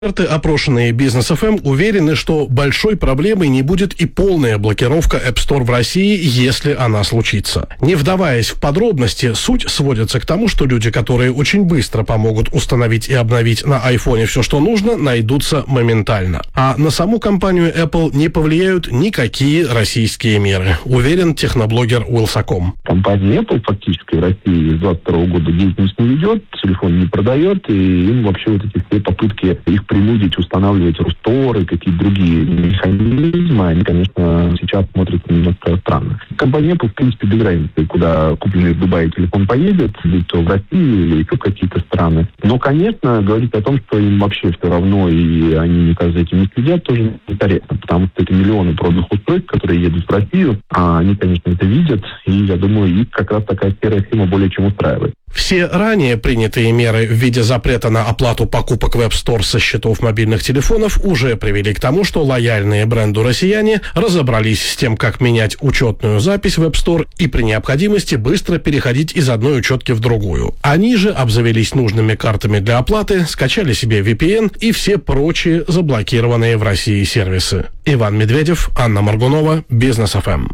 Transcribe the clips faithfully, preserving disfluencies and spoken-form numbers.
Эксперты, опрошенные Бизнес эф эм, уверены, что большой проблемой не будет и полная блокировка App Store в России, если она случится. Не вдаваясь в подробности, суть сводится к тому, что люди, которые очень быстро помогут установить и обновить на айфоне все, что нужно, найдутся моментально. А на саму компанию Apple не повлияют никакие российские меры, уверен техноблогер Wylsacom. Компания Apple фактически в России с две тысячи двадцать второго года деятельность не ведет, телефон не продает, и им вообще вот эти все попытки их принудить устанавливать русторы, какие-то другие механизмы, они, конечно, сейчас смотрятся немножко странно. Компания Apple, в принципе, без разницы, куда купленный в Дубае телефон поедет, будь то в России или еще какие-то страны. Но, конечно, говорить о том, что им вообще все равно, и они никак за этим не следят, тоже некорректно, потому что это миллионы проданных устройств, которые едут в Россию, а они, конечно, это видят, и, я думаю, их как раз такая серая схема более чем устраивает. Все ранее принятые меры в виде запрета на оплату покупок в App Store со счетов мобильных телефонов уже привели к тому, что лояльные бренду россияне разобрались с тем, как менять учетную запись в App Store и при необходимости быстро переходить из одной учетки в другую. Они же обзавелись нужными картами для оплаты, скачали себе ви пи эн и все прочие заблокированные в России сервисы. Иван Медведев, Анна Моргунова, Бизнес эф эм.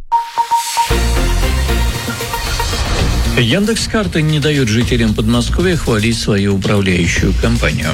Яндекс.Карты не дает жителям Подмосковья хвалить свою управляющую компанию.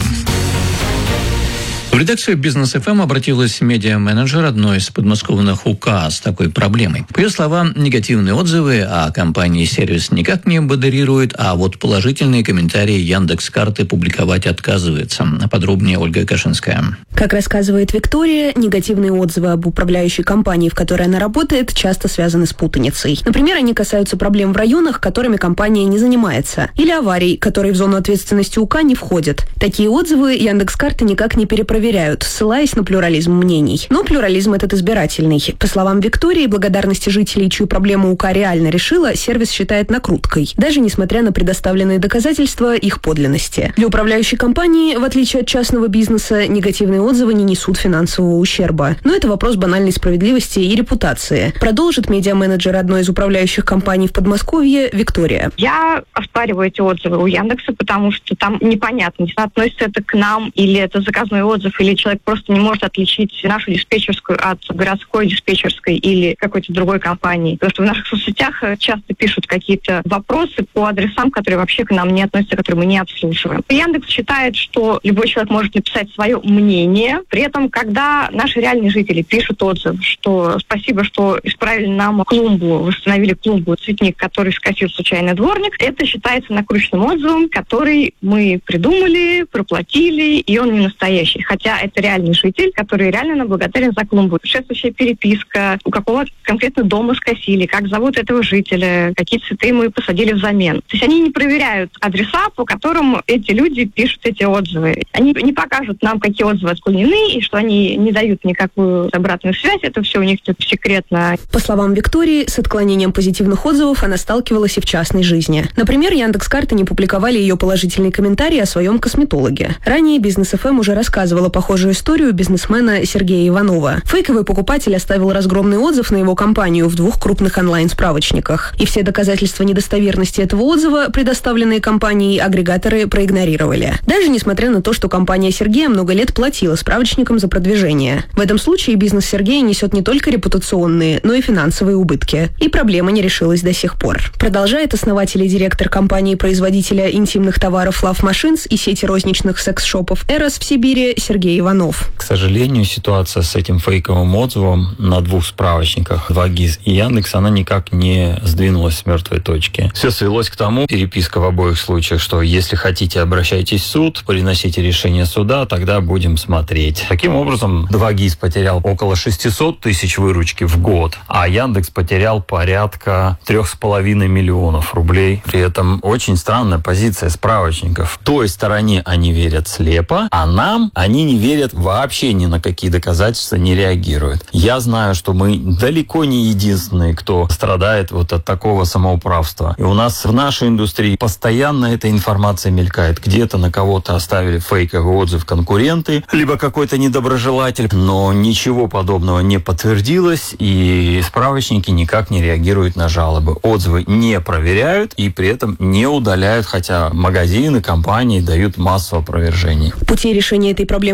В редакцию Бизнес эф эм обратилась медиа-менеджер одной из подмосковных УК с такой проблемой. По ее словам, негативные отзывы о компании сервис никак не модерирует, а вот положительные комментарии Яндекс.Карты публиковать отказывается. Подробнее Ольга Кашинская. Как рассказывает Виктория, негативные отзывы об управляющей компании, в которой она работает, часто связаны с путаницей. Например, они касаются проблем в районах, которыми компания не занимается, или аварий, которые в зону ответственности УК не входят. Такие отзывы Яндекс.Карты никак не перепроверяют, ссылаясь на плюрализм мнений. Но плюрализм этот избирательный. По словам Виктории, благодарности жителей, чью проблему УК реально решила, сервис считает накруткой, даже несмотря на предоставленные доказательства их подлинности. Для управляющей компании, в отличие от частного бизнеса, негативные отзывы не несут финансового ущерба. Но это вопрос банальной справедливости и репутации. Продолжит медиа-менеджер одной из управляющих компаний в Подмосковье Виктория. Я оспариваю эти отзывы у Яндекса, потому что там непонятно, относится это к нам, или это заказной отзыв, или человек просто не может отличить нашу диспетчерскую от городской диспетчерской или какой-то другой компании. Потому что в наших соцсетях часто пишут какие-то вопросы по адресам, которые вообще к нам не относятся, которые мы не обслуживаем. Яндекс считает, что любой человек может написать свое мнение. При этом, когда наши реальные жители пишут отзыв, что спасибо, что исправили нам клумбу, восстановили клумбу, цветник, который скосил случайный дворник, это считается накрученным отзывом, который мы придумали, проплатили, и он не настоящий. Хотя это реальный житель, который реально нам благодарен за клумбу. Предшествующая переписка, у какого конкретно дома скосили, как зовут этого жителя, какие цветы мы посадили взамен. То есть они не проверяют адреса, по которым эти люди пишут эти отзывы. Они не покажут нам, какие отзывы отклонены, и что они не дают никакую обратную связь. Это все у них тут секретно. По словам Виктории, с отклонением позитивных отзывов она сталкивалась и в частной жизни. Например, Яндекс.Карты не публиковали ее положительные комментарии о своем косметологе. Ранее Бизнес эф эм уже рассказывала похожую историю бизнесмена Сергея Иванова. Фейковый покупатель оставил разгромный отзыв на его компанию в двух крупных онлайн-справочниках. И все доказательства недостоверности этого отзыва, предоставленные компанией, агрегаторы проигнорировали. Даже несмотря на то, что компания Сергея много лет платила справочникам за продвижение. В этом случае бизнес Сергея несет не только репутационные, но и финансовые убытки. И проблема не решилась до сих пор. Продолжает основатель и директор компании-производителя интимных товаров Love Machines и сети розничных секс-шопов Эрос в Сибири Сергей Иванов. К сожалению, ситуация с этим фейковым отзывом на двух справочниках, два ГИС и Яндекс, она никак не сдвинулась с мертвой точки. Все свелось к тому, переписка в обоих случаях, что если хотите, обращайтесь в суд, приносите решение суда, тогда будем смотреть. Таким образом, два ГИС потерял около шестьсот тысяч выручки в год, а Яндекс потерял порядка трех с половиной миллионов рублей. При этом очень странная позиция справочников. Той стороне они верят слепо, а нам они не верят вообще ни на какие доказательства, не реагируют. Я знаю, что мы далеко не единственные, кто страдает вот от такого самоуправства. И у нас в нашей индустрии постоянно эта информация мелькает. Где-то на кого-то оставили фейковый отзыв конкуренты, либо какой-то недоброжелатель, но ничего подобного не подтвердилось, и справочники никак не реагируют на жалобы. Отзывы не проверяют и при этом не удаляют, хотя магазины, компании дают массу опровержений. Путей решения этой проблемы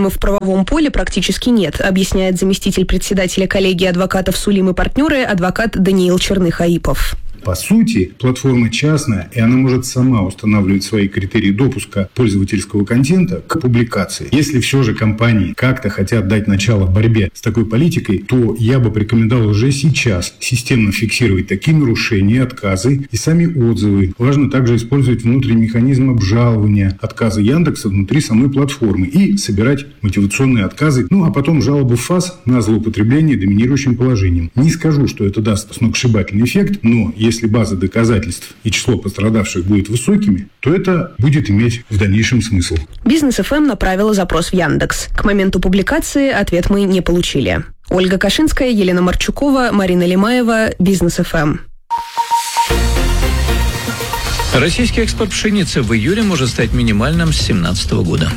проблемы в правовом поле практически нет, объясняет заместитель председателя коллегии адвокатов «Сулим и партнеры» адвокат Даниил Черных-Аипов. По сути, платформа частная, и она может сама устанавливать свои критерии допуска пользовательского контента к публикации. Если все же компании как-то хотят дать начало борьбе с такой политикой, то я бы порекомендовал уже сейчас системно фиксировать такие нарушения, отказы и сами отзывы. Важно также использовать внутренний механизм обжалования отказа Яндекса внутри самой платформы и собирать мотивационные отказы, ну а потом жалобы в ФАС на злоупотребление доминирующим положением. Не скажу, что это даст сногсшибательный эффект, но если база доказательств и число пострадавших будет высокими, то это будет иметь в дальнейшем смысл. Бизнес эф эм направила запрос в Яндекс. К моменту публикации ответ мы не получили. Ольга Кашинская, Елена Марчукова, Марина Лимаева, Бизнес эф эм. Российский экспорт пшеницы в июле может стать минимальным с две тысячи семнадцатого года.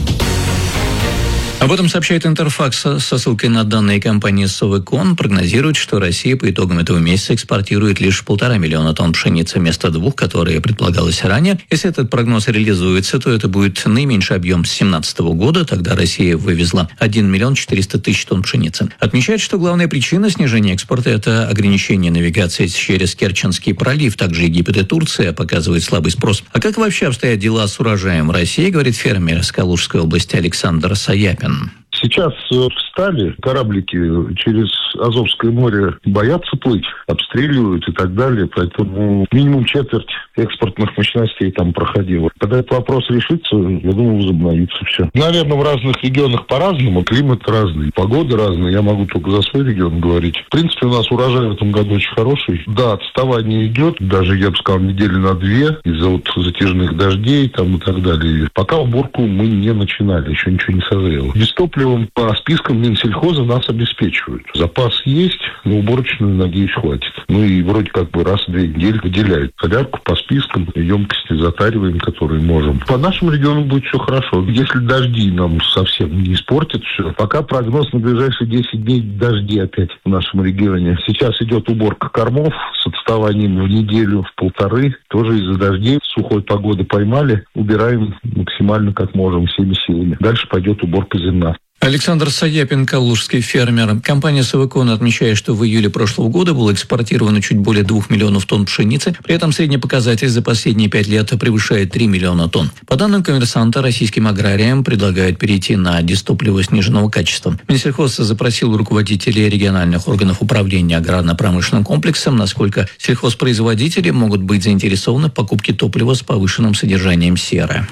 Об этом сообщает Интерфакс со ссылкой на данные компании Совекон. Прогнозирует, что Россия по итогам этого месяца экспортирует лишь полтора миллиона тонн пшеницы вместо двух, которые предполагалось ранее. Если этот прогноз реализуется, то это будет наименьший объем с две тысячи семнадцатого года. Тогда Россия вывезла один миллион четыреста тысяч тонн пшеницы. Отмечает, что главная причина снижения экспорта – это ограничение навигации через Керченский пролив. Также Египет и Турция показывают слабый спрос. А как вообще обстоят дела с урожаем в России, говорит фермер из Калужской области Александр Саяпин. Сейчас встали, кораблики через Азовское море боятся плыть, обстреливают и так далее, поэтому минимум четверть экспортных мощностей там проходило. Когда этот вопрос решится, я думаю, возобновится все. Наверное, в разных регионах по-разному, климат разный, погода разная, я могу только за свой регион говорить. В принципе, у нас урожай в этом году очень хороший. Да, отставание идет, даже, я бы сказал, недели на две из-за вот затяжных дождей там и так далее. Пока уборку мы не начинали, еще ничего не созрело. Без топлива по спискам Минсельхоза нас обеспечивают. Запас есть, но уборочную, надеюсь, хватит. Ну и вроде как бы раз в две недели выделяют солярку по спискам, емкости затариваем, которые можем. По нашему региону будет все хорошо. Если дожди нам совсем не испортят все, пока прогноз на ближайшие десять дней дожди опять в нашем регионе. Сейчас идет уборка кормов с отставанием в неделю, в полторы. Тоже из-за дождей, сухой погоды поймали. Убираем максимально как можем, всеми силами. Дальше пойдет уборка зерна. Александр Саяпин, калужский фермер. Компания Совекон отмечает, что в июле прошлого года было экспортировано чуть более двух миллионов тонн пшеницы. При этом средний показатель за последние пять лет превышает три миллиона тонн. По данным «Коммерсанта», российским аграриям предлагают перейти на дистопливо сниженного качества. Минсельхоз запросил у руководителей региональных органов управления аграрно-промышленным комплексом, насколько сельхозпроизводители могут быть заинтересованы в покупке топлива с повышенным содержанием серы.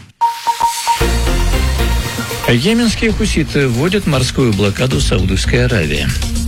Йеменские хуситы вводят морскую блокаду Саудовской Аравии.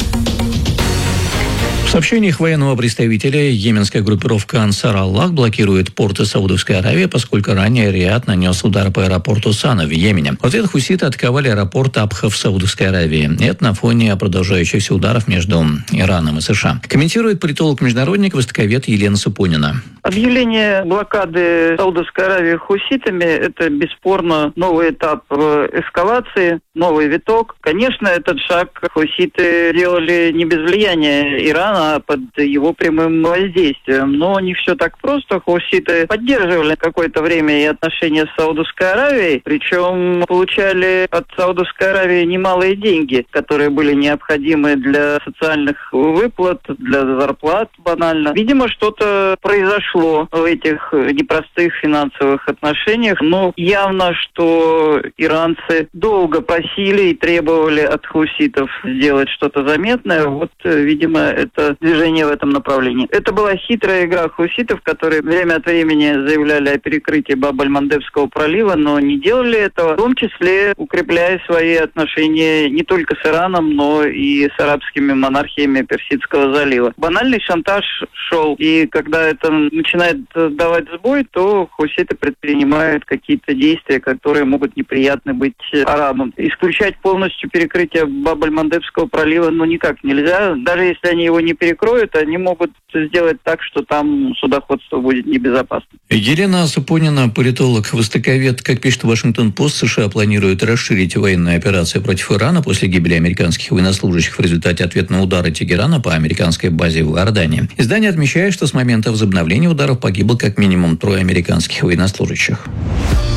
В сообщениях военного представителя йеменская группировка Ансар Аллах блокирует порты Саудовской Аравии, поскольку ранее Риад нанес удар по аэропорту Сана в Йемене. В ответ хуситы атаковали аэропорт Абха в Саудовской Аравии. Это на фоне продолжающихся ударов между Ираном и США. Комментирует политолог-международник, востоковед Елена Супонина. Объявление блокады Саудовской Аравии хуситами – это бесспорно новый этап эскалации, новый виток. Конечно, этот шаг хуситы делали не без влияния Ирана, а под его прямым воздействием. Но не все так просто. Хуситы поддерживали какое-то время и отношения с Саудовской Аравией, причем получали от Саудовской Аравии немалые деньги, которые были необходимы для социальных выплат, для зарплат банально. Видимо, что-то произошло в этих непростых финансовых отношениях, но явно, что иранцы долго просили и требовали от хуситов сделать что-то заметное. Вот, видимо, это движение в этом направлении. Это была хитрая игра хуситов, которые время от времени заявляли о перекрытии Баб-аль-Мандебского пролива, но не делали этого, в том числе укрепляя свои отношения не только с Ираном, но и с арабскими монархиями Персидского залива. Банальный шантаж шел, и когда это начинает давать сбой, то хуситы предпринимают какие-то действия, которые могут неприятны быть арабам. Исключать полностью перекрытие Баб-аль-Мандебского пролива ну никак нельзя. Даже если они его не перекроют, они могут сделать так, что там судоходство будет небезопасно. Елена Супонина, политолог, востоковед. Как пишет Вашингтон-Пост, США планирует расширить военную операцию против Ирана после гибели американских военнослужащих в результате ответного удара Тегерана по американской базе в Иордании. Издание отмечает, что с момента возобновления ударов погибло как минимум трое американских военнослужащих.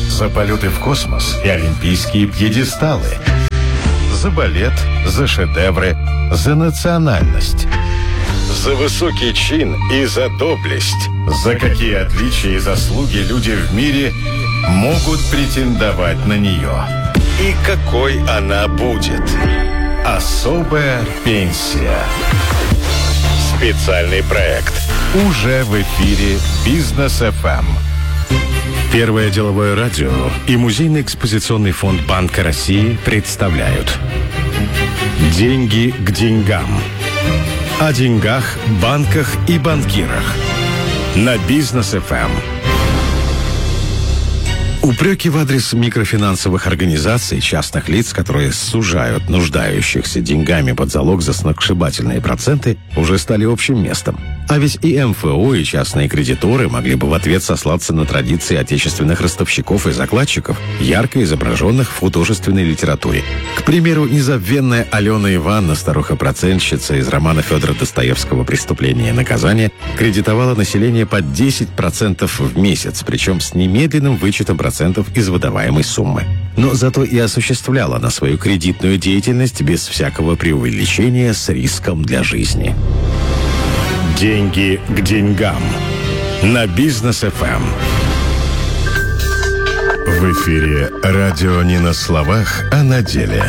За полеты в космос и олимпийские пьедесталы. За балет, за шедевры, за национальность. За высокий чин и за доблесть. За какие отличия и заслуги люди в мире могут претендовать на нее. И какой она будет. Особая пенсия. Специальный проект. Уже в эфире Бизнес эф эм. Первое деловое радио и Музейный экспозиционный фонд Банка России представляют «Деньги к деньгам». О деньгах, банках и банкирах. На Бизнес эф эм. Упреки в адрес микрофинансовых организаций, частных лиц, которые сужают нуждающихся деньгами под залог за сногсшибательные проценты, уже стали общим местом. А ведь и эм эф о, и частные кредиторы могли бы в ответ сослаться на традиции отечественных ростовщиков и закладчиков, ярко изображенных в художественной литературе. К примеру, незабвенная Алена Ивановна, старуха-процентщица из романа Федора Достоевского «Преступление и наказание», кредитовала население под десять процентов в месяц, причем с немедленным вычетом процентов из выдаваемой суммы. Но зато и осуществляла она свою кредитную деятельность без всякого преувеличения с риском для жизни. Деньги к деньгам. На Бизнес эф эм. В эфире радио не на словах, а на деле.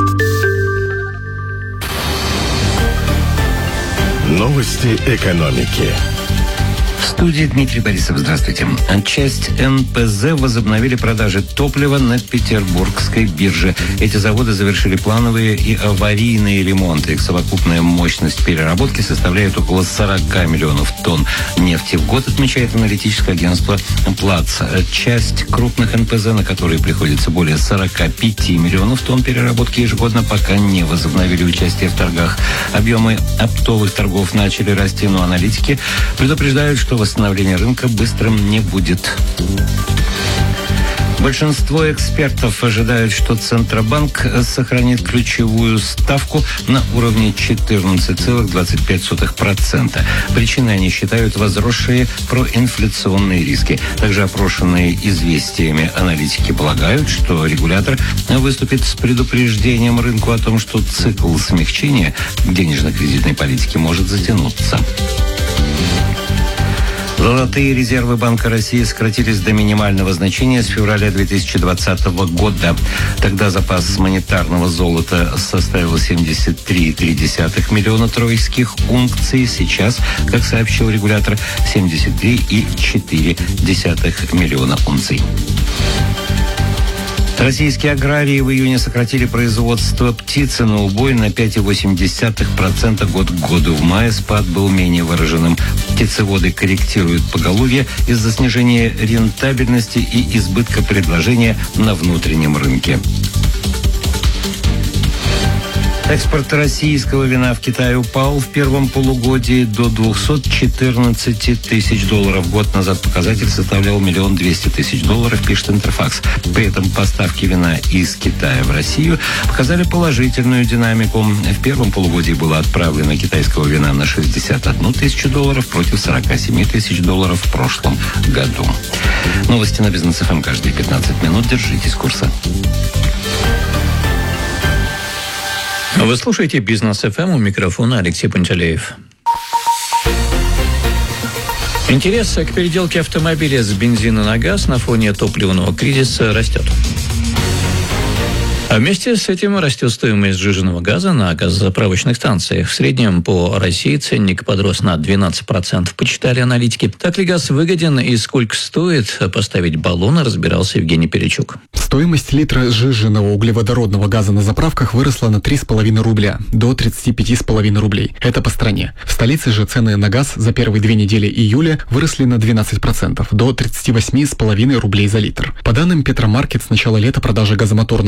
Новости экономики. В студии Дмитрий Борисов. Здравствуйте. Часть эн пэ зэ возобновили продажи топлива на Петербургской бирже. Эти заводы завершили плановые и аварийные ремонты. Их совокупная мощность переработки составляет около сорок миллионов тонн нефти в год, отмечает аналитическое агентство Плац. Часть крупных эн пэ зэ, на которые приходится более сорок пять миллионов тонн переработки ежегодно, пока не возобновили участие в торгах. Объемы оптовых торгов начали расти, но аналитики предупреждают, что восстановление рынка быстрым не будет. Большинство экспертов ожидают, что Центробанк сохранит ключевую ставку на уровне четырнадцать целых двадцать пять сотых процента. Причиной они считают возросшие проинфляционные риски. Также опрошенные известиями аналитики полагают, что регулятор выступит с предупреждением рынку о том, что цикл смягчения денежно-кредитной политики может затянуться. Золотые резервы Банка России сократились до минимального значения с февраля две тысячи двадцатого года. Тогда запас монетарного золота составил семьдесят три целых три десятых миллиона тройских унций. Сейчас, как сообщил регулятор, семьдесят три целых четыре десятых миллиона унций. Российские аграрии в июне сократили производство птицы на убой на пять целых восемь десятых процента год к году. В мае спад был менее выраженным. Птицеводы корректируют поголовье из-за снижения рентабельности и избытка предложения на внутреннем рынке. Экспорт российского вина в Китай упал в первом полугодии до двухсот четырнадцати тысяч долларов. Год назад показатель составлял миллион двести тысяч долларов, пишет Интерфакс. При этом поставки вина из Китая в Россию показали положительную динамику. В первом полугодии было отправлено китайского вина на шестьдесят одну тысячу долларов против сорока семи тысяч долларов в прошлом году. Новости на Бизнес эф эм каждые пятнадцать минут. Держитесь курса. Вы слушаете Бизнес эф эм, у микрофона Алексей Пантелеев. Интерес к переделке автомобиля с бензина на газ на фоне топливного кризиса растет. А вместе с этим растет стоимость сжиженного газа на газозаправочных станциях. В среднем по России ценник подрос на двенадцать процентов, почитали аналитики. Так ли газ выгоден и сколько стоит поставить баллон, разбирался Евгений Перечук. Стоимость литра сжиженного углеводородного газа на заправках выросла на три с половиной рубля до тридцати пяти с половиной рублей. Это по стране. В столице же цены на газ за первые две недели июля выросли на двенадцать процентов до тридцати восьми с половиной рублей за литр. По данным Петромаркет, с начала лета продажи газомоторного топлива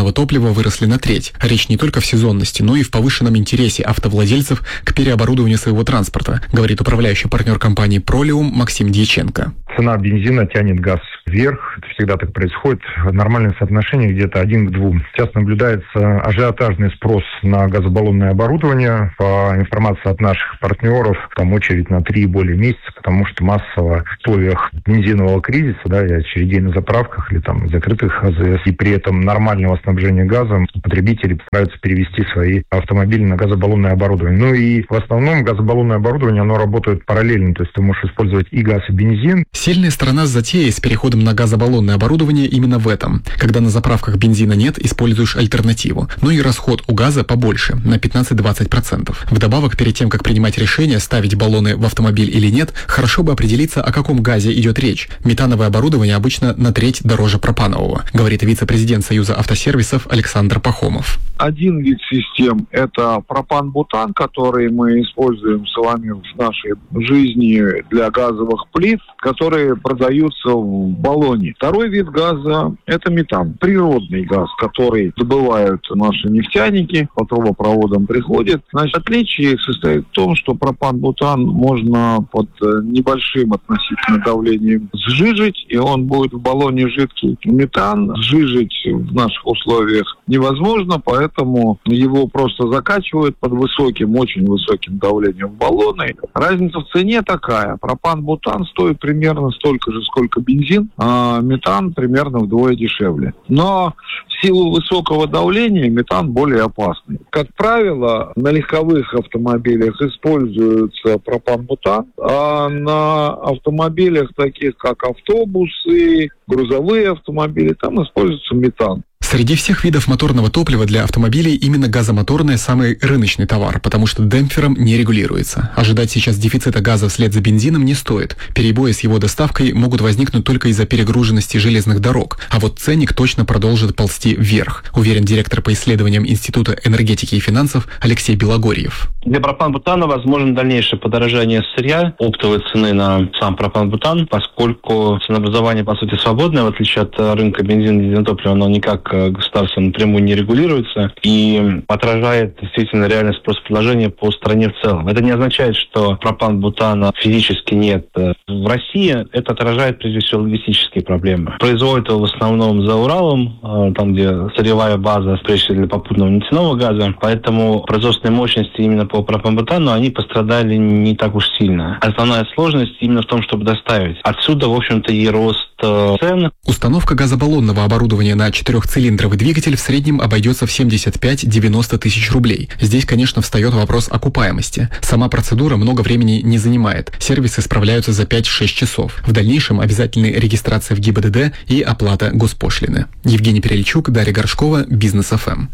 топлива выросли на треть. Речь не только в сезонности, но и в повышенном интересе автовладельцев к переоборудованию своего транспорта, говорит управляющий партнер компании «Пролиум» Максим Дьяченко. Цена бензина тянет газ вверх. Это всегда так происходит. Нормальное соотношение где-то один к двум. Сейчас наблюдается ажиотажный спрос на газобаллонное оборудование. По информации от наших партнеров, там очередь на три и более месяца, потому что массово в условиях бензинового кризиса, да, и очередей на заправках или там закрытых АЗС, и при этом нормального снабжения газом, потребители стараются перевести свои автомобили на газобаллонное оборудование. Ну и в основном газобаллонное оборудование, оно работает параллельно. То есть ты можешь использовать и газ, и бензин. Сильная сторона затеи с переходом на газобаллонное оборудование именно в этом. Когда на заправках бензина нет, используешь альтернативу. Но и расход у газа побольше, на пятнадцать-двадцать процентов. Вдобавок, перед тем, как принимать решение, ставить баллоны в автомобиль или нет, хорошо бы определиться, о каком газе идет речь. Метановое оборудование обычно на треть дороже пропанового, говорит вице-президент Союза автосервисов Александр Пахомов. Один вид систем – это пропан-бутан, который мы используем с вами в нашей жизни для газовых плит, которые продаются в баллоне. Второй вид газа – это метан, природный газ, который добывают наши нефтяники, по трубопроводам приходит. Значит, отличие состоит в том, что пропан-бутан можно под небольшим относительно давлением сжижить, и он будет в баллоне жидкий. Метан сжижить в наших условиях невозможно, поэтому его просто закачивают под высоким, очень высоким давлением в баллоны. Разница в цене такая. Пропан-бутан стоит примерно столько же, сколько бензин, а метан примерно вдвое дешевле. Но в силу высокого давления метан более опасный. Как правило, на легковых автомобилях используется пропан-бутан, а на автомобилях, таких как автобусы, грузовые автомобили, там используется метан. Среди всех видов моторного топлива для автомобилей именно газомоторное самый рыночный товар, потому что демпфером не регулируется. Ожидать сейчас дефицита газа вслед за бензином не стоит. Перебои с его доставкой могут возникнуть только из-за перегруженности железных дорог, а вот ценник точно продолжит ползти вверх, уверен директор по исследованиям Института энергетики и финансов Алексей Белогорьев. Для пропан-бутана возможно дальнейшее подорожание сырья, оптовой цены на сам пропан-бутан, поскольку ценообразование, по сути, свободное, в отличие от рынка бензина и дизельного топлива, оно никак государством напрямую не регулируется и отражает действительно реальный спрос-предложение по стране в целом. Это не означает, что пропан-бутана физически нет в России. Это отражает, прежде всего, логистические проблемы. Производят его в основном за Уралом, там, где сырьевая база, прежде всего, для попутного нефтяного газа. Поэтому производственные мощности именно по пропан-бутану, они пострадали не так уж сильно. Основная сложность именно в том, чтобы доставить. Отсюда, в общем-то, и рост цен. Установка газобаллонного оборудования на четырехцилиндровый двигатель в среднем обойдется в семьдесят пять - девяносто тысяч рублей. Здесь, конечно, встает вопрос окупаемости. Сама процедура много времени не занимает. Сервисы справляются за пять-шесть часов. В дальнейшем обязательны регистрация в ГИБДД и оплата госпошлины. Евгений Перельчук, Дарья Горшкова, Бизнес эф эм.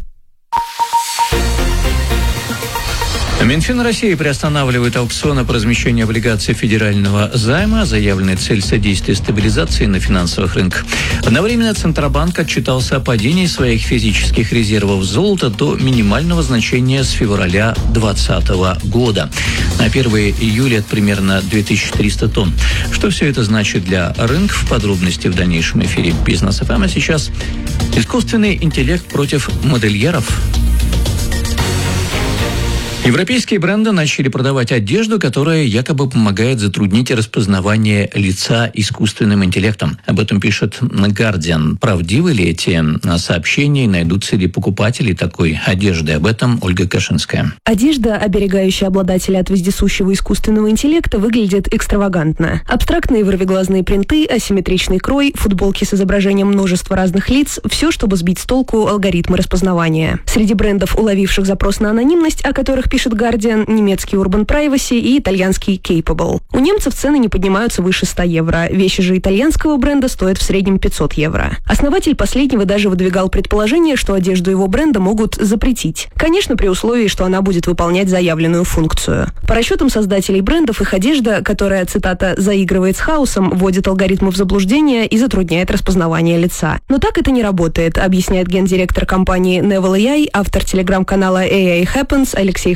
Минфин России приостанавливает аукционы по размещению облигаций федерального займа. Заявленная цель содействия стабилизации на финансовых рынках. Одновременно Центробанк отчитался о падении своих физических резервов золота до минимального значения с февраля две тысячи двадцатого года. На первое июля это примерно две тысячи триста тонн. Что все это значит для рынков? Подробности в дальнейшем эфире Бизнес эф эм. А сейчас искусственный интеллект против модельеров. Европейские бренды начали продавать одежду, которая якобы помогает затруднить распознавание лица искусственным интеллектом. Об этом пишет Guardian. Правдивы ли эти сообщения? Найдутся ли покупатели такой одежды? Об этом Ольга Кашинская. Одежда, оберегающая обладателя от вездесущего искусственного интеллекта, выглядит экстравагантно. Абстрактные вырвиглазные принты, асимметричный крой, футболки с изображением множества разных лиц – все, чтобы сбить с толку алгоритмы распознавания. Среди брендов, уловивших запрос на анонимность, о которых пишет Guardian, немецкий Urban Privacy и итальянский Capable. У немцев цены не поднимаются выше ста евро. Вещи же итальянского бренда стоят в среднем пятьсот евро. Основатель последнего даже выдвигал предположение, что одежду его бренда могут запретить. Конечно, при условии, что она будет выполнять заявленную функцию. По расчетам создателей брендов, их одежда, которая, цитата, «заигрывает с хаосом», вводит алгоритмы в заблуждение и затрудняет распознавание лица. Но так это не работает, объясняет гендиректор компании Neville эй ай, автор телеграм-канала эй ай Happens Алексей Хохлов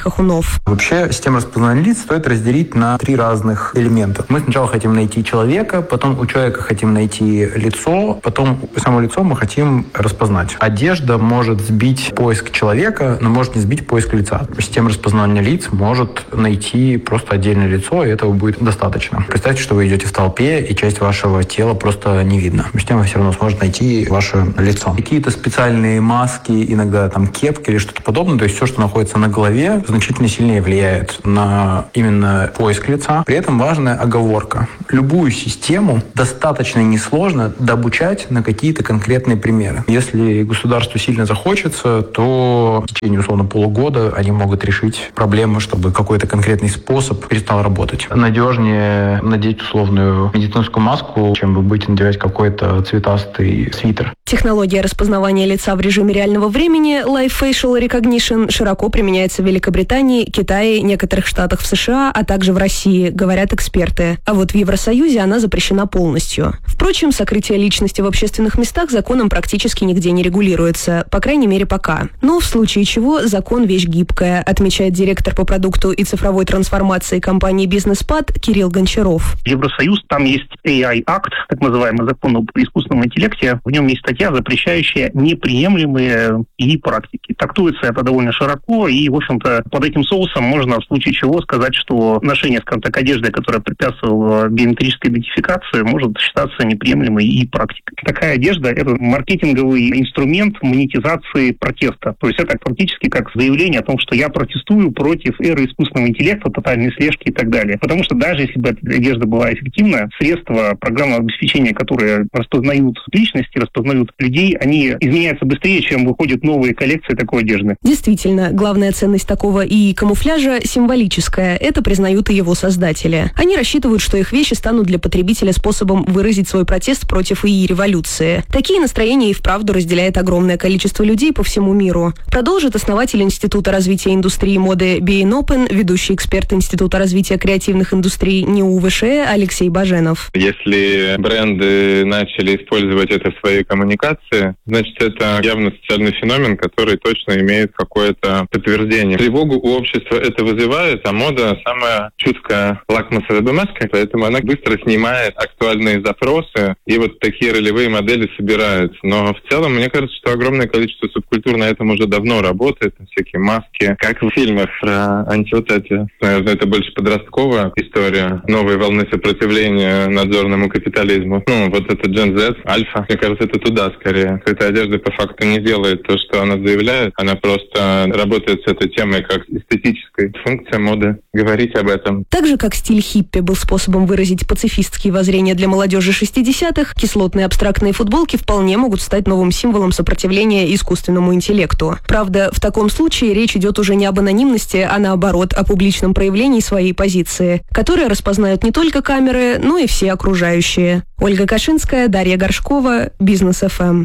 Хохунов. Вообще, систему распознавания лиц стоит разделить на три разных элемента. Мы сначала хотим найти человека, потом у человека хотим найти лицо, потом само лицо мы хотим распознать. Одежда может сбить поиск человека, но может не сбить поиск лица. Система распознавания лиц может найти просто отдельное лицо, и этого будет достаточно. Представьте, что вы идете в толпе, и часть вашего тела просто не видно. Система все равно сможет найти ваше лицо. Какие-то специальные маски, иногда там кепки или что-то подобное, то есть все, что находится на голове, значительно сильнее влияет на именно поиск лица. При этом важная оговорка. Любую систему достаточно несложно дообучать на какие-то конкретные примеры. Если государству сильно захочется, то в течение, условно, полугода они могут решить проблему, чтобы какой-то конкретный способ перестал работать. Надежнее надеть условную медицинскую маску, чем вы будете надевать какой-то цветастый свитер. Технология распознавания лица в режиме реального времени Live Facial Recognition широко применяется в Великобритании, Китае, некоторых штатах в США, а также в России, говорят эксперты. А вот в Евросоюзе она запрещена полностью. Впрочем, сокрытие личности в общественных местах законом практически нигде не регулируется, по крайней мере пока. Но в случае чего закон вещь гибкая, отмечает директор по продукту и цифровой трансформации компании «Бизнеспад» Кирилл Гончаров. Евросоюз, там есть эй ай-акт, так называемый закон об искусственном интеллекте. В нем есть статья, запрещающая неприемлемые и практики. Трактуется это довольно широко, и, в общем-то, под этим соусом можно в случае чего сказать, что ношение, скажем так, одежды, которая препятствовала биометрической идентификации, может считаться неприемлемой и практикой. Такая одежда – это маркетинговый инструмент монетизации протеста. То есть это фактически как заявление о том, что я протестую против эры искусственного интеллекта, тотальной слежки и так далее. Потому что даже если бы эта одежда была эффективна, средства программного обеспечения, которые распознают личности, распознают людей, они изменяются быстрее, чем выходят новые коллекции такой одежды. Действительно, главная ценность такого ИИ камуфляжа символическая. Это признают и его создатели. Они рассчитывают, что их вещи станут для потребителя способом выразить свой протест против ИИ-революции. Такие настроения и вправду разделяет огромное количество людей по всему миру. Продолжит основатель Института развития индустрии моды би эн Open, ведущий эксперт Института развития креативных индустрий НИУ ВШЭ Алексей Баженов. Если бренды начали использовать это в своей коммуникации, значит, это явно социальный феномен, который точно имеет какое-то подтверждение. Тревогу у общества это вызывает, а мода самая чуткая лакмусовая бумажка, поэтому она быстро снимает актуальные запросы, и вот такие ролевые модели собираются. Но в целом, мне кажется, что огромное количество субкультур на этом уже давно работает, всякие маски, как в фильмах про антиутопию. Наверное, это больше подростковая история, новые волны сопротивления надзорному капитализму. Ну, вот это Gen Z, Альфа, мне кажется, это туда скорее. Эта одежда по факту не делает то, что она заявляет, она просто работает с этой темой как эстетической. Функция моды — говорить об этом. Так же, как стиль хиппи был способом выразить пацифистские воззрения для молодежи шестидесятых, кислотные абстрактные футболки вполне могут стать новым символом сопротивления искусственному интеллекту. Правда, в таком случае речь идет уже не об анонимности, а наоборот, о публичном проявлении своей позиции, которые распознают не только камеры, но и все окружающие. Ольга Кашинская, Дарья Горшкова, Бизнес эф эм.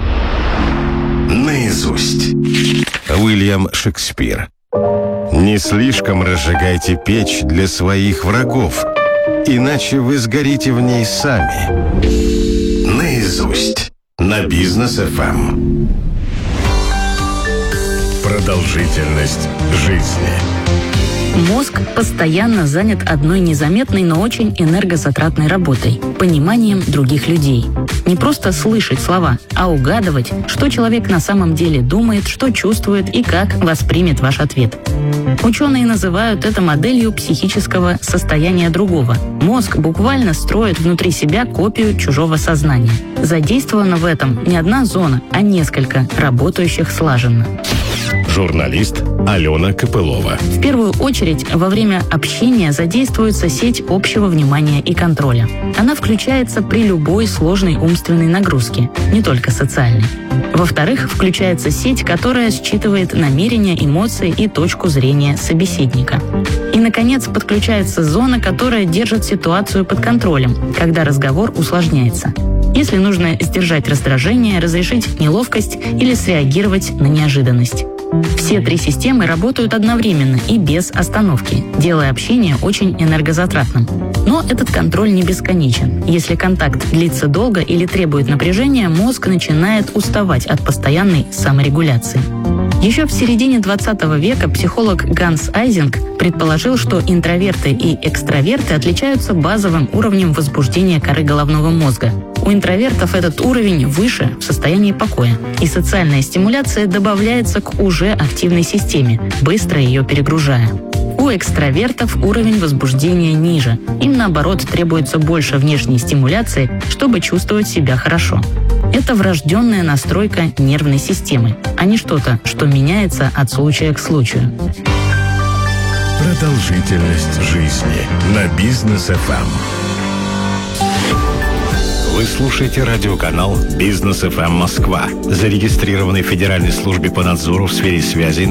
Наизусть. Уильям Шекспир. Не слишком разжигайте печь для своих врагов, иначе вы сгорите в ней сами. Наизусть. На Бизнес эф эм. Продолжительность жизни. Мозг постоянно занят одной незаметной, но очень энергозатратной работой – пониманием других людей. Не просто слышать слова, а угадывать, что человек на самом деле думает, что чувствует и как воспримет ваш ответ. Ученые называют это моделью психического состояния другого. Мозг буквально строит внутри себя копию чужого сознания. Задействована в этом не одна зона, а несколько, работающих слаженно. Журналист Алена Копылова. В первую очередь, во время общения задействуется сеть общего внимания и контроля. Она включается при любой сложной умственной нагрузке, не только социальной. Во-вторых, включается сеть, которая считывает намерения, эмоции и точку зрения собеседника. И, наконец, подключается зона, которая держит ситуацию под контролем, когда разговор усложняется. Если нужно сдержать раздражение, разрешить неловкость или среагировать на неожиданность. Все три системы работают одновременно и без остановки, делая общение очень энергозатратным. Но этот контроль не бесконечен. Если контакт длится долго или требует напряжения, мозг начинает уставать от постоянной саморегуляции. Еще в середине двадцатого века психолог Ганс Айзинг предположил, что интроверты и экстраверты отличаются базовым уровнем возбуждения коры головного мозга. У интровертов этот уровень выше, в состоянии покоя, и социальная стимуляция добавляется к уже активной системе, быстро ее перегружая. У экстравертов уровень возбуждения ниже. Им, наоборот, требуется больше внешней стимуляции, чтобы чувствовать себя хорошо. Это врожденная настройка нервной системы, а не что-то, что меняется от случая к случаю. Продолжительность жизни на Бизнес эф эм. Вы слушаете радиоканал Бизнес эф эм Москва, зарегистрированный в Федеральной службе по надзору в сфере связи